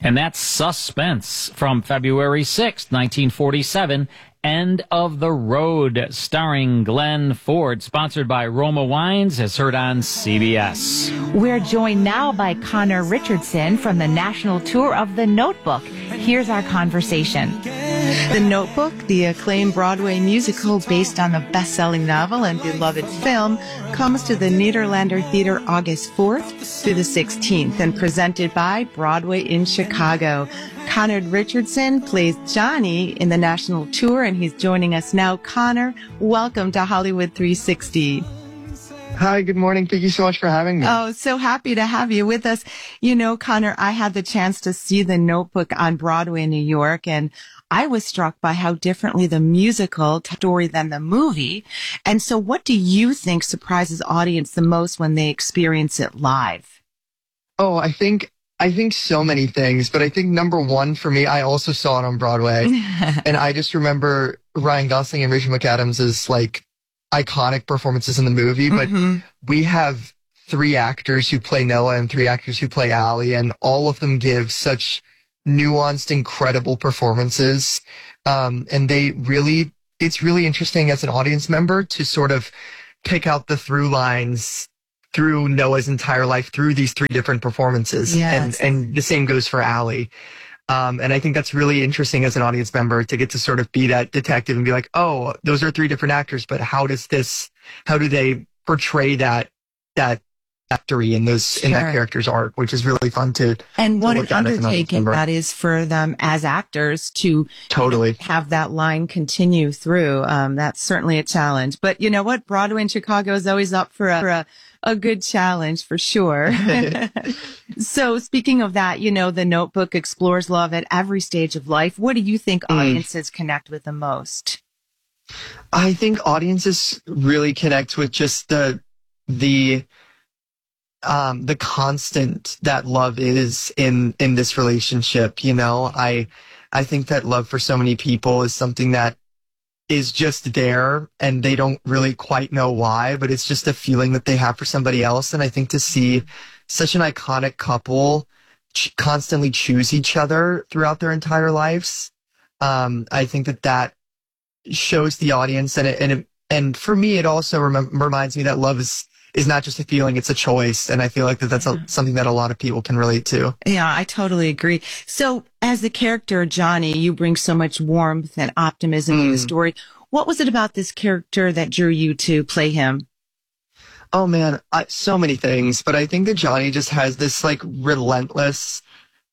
And that's Suspense from February 6th, 1947. End of the Road, starring Glenn Ford, sponsored by Roma Wines, as heard on CBS. We're joined now by Connor Richardson from the national tour of The Notebook. Here's our conversation. The Notebook, the acclaimed Broadway musical based on the best-selling novel and beloved film, comes to the Nederlander Theater August 4th through the 16th and presented by Broadway in Chicago. Connor Richardson plays Johnny in the national tour, and he's joining us now. Connor, welcome to Hollywood 360. Hi, good morning. Thank you so much for having me. Oh, so happy to have you with us. You know, Connor, I had the chance to see The Notebook on Broadway in New York, and I was struck by how differently the musical story than the movie. And so what do you think surprises audience the most when they experience it live? Oh, I think so many things, but I think number one for me, I also saw it on Broadway. And I just remember Ryan Gosling and Rachel McAdams' like iconic performances in the movie, but we have 3 actors who play Noah and 3 actors who play Allie, and all of them give such nuanced, incredible performances. And it's really interesting as an audience member to sort of pick out the through lines through Noah's entire life through these 3 different performances. Yes. And the same goes for Allie. And I think that's really interesting as an audience member to get to sort of be that detective and be like, oh, those are 3 different actors, but how do they portray that factory in that character's arc, which is really fun to. And what an undertaking that is for them as actors to totally have that line continue through. That's certainly a challenge, but you know what? Broadway in Chicago is always up for a good challenge for sure. So speaking of that, you know, The Notebook explores love at every stage of life. What do you think audiences connect with the most? I think audiences really connect with just the constant that love is in this relationship. You know, I think that love for so many people is something that is just there and they don't really quite know why, but it's just a feeling that they have for somebody else. And I think to see such an iconic couple constantly choose each other throughout their entire lives, I think that shows the audience. And for me, it also reminds me that love is not just a feeling, it's a choice. And I feel like that's something that a lot of people can relate to. Yeah, I totally agree. So as the character Johnny, you bring so much warmth and optimism to the story. What was it about this character that drew you to play him? Oh man, so many things. But I think that Johnny just has this like relentless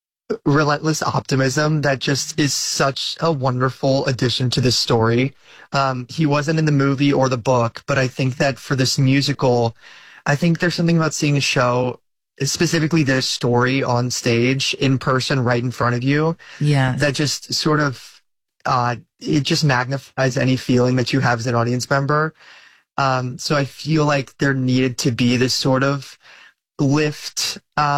optimism that just is such a wonderful addition to this story. He wasn't in the movie or the book, but I think that for this musical, I think there's something about seeing a show, specifically this story on stage in person right in front of you. Yeah. That just sort of, it just magnifies any feeling that you have as an audience member. So I feel like there needed to be this sort of lift,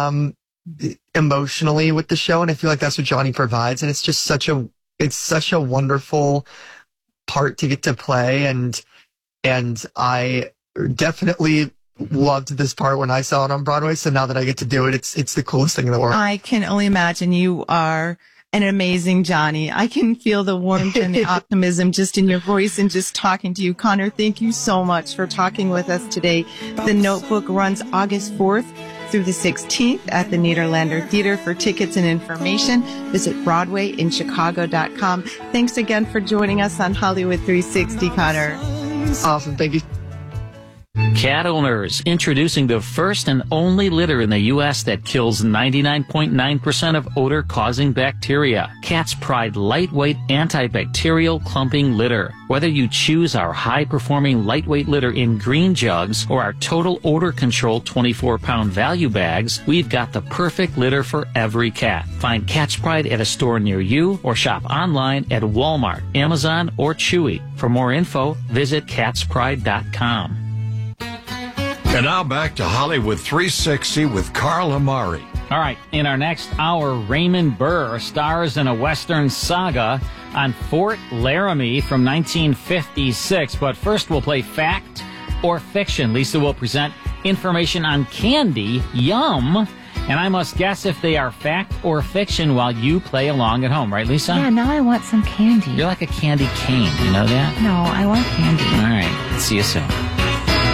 emotionally with the show, and I feel like that's what Johnny provides, and it's just such a wonderful part to get to play, and I definitely loved this part when I saw it on Broadway, so now that I get to do it, it's the coolest thing in the world. I can only imagine. You are an amazing Johnny. I can feel the warmth and the optimism just in your voice and just talking to you. Connor, thank you so much for talking with us today. The Notebook runs August 4th through the 16th at the Nederlander Theater. For tickets and information, visit BroadwayInChicago.com. Thanks again for joining us on Hollywood 360, Connor. Awesome. Thank you. Cat owners, introducing the first and only litter in the U.S. that kills 99.9% of odor-causing bacteria. Cat's Pride lightweight antibacterial clumping litter. Whether you choose our high-performing lightweight litter in green jugs or our total odor control 24-pound value bags, we've got the perfect litter for every cat. Find Cat's Pride at a store near you or shop online at Walmart, Amazon, or Chewy. For more info, visit catspride.com. And now back to Hollywood 360 with Carl Amari. All right, in our next hour, Raymond Burr stars in a Western saga on Fort Laramie from 1956. But first, we'll play Fact or Fiction. Lisa will present information on candy, Yum, And I must guess if they are fact or fiction while you play along at home, right, Lisa? Yeah, now I want some candy. You're like a candy cane, you know that? No, I want candy. All right, see you soon.